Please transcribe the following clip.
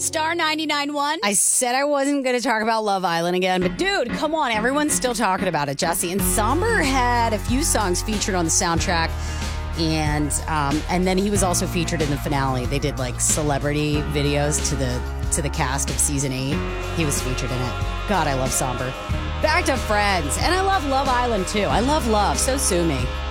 Star 99.1. I said I wasn't going to talk about Love Island again, but dude, come on. Everyone's still talking about it, Jesse. And Somber had a few songs featured on the soundtrack. And then he was also featured in the finale. They did like celebrity videos to the cast of season 8. He was featured in it. God, I love Somber. Back to Friends. And I love Love Island too. I love love. So sue me.